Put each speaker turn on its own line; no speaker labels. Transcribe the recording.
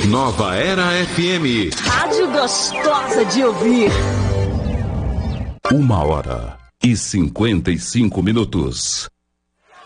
Nova Era FM.
Rádio gostosa de ouvir.
1h55.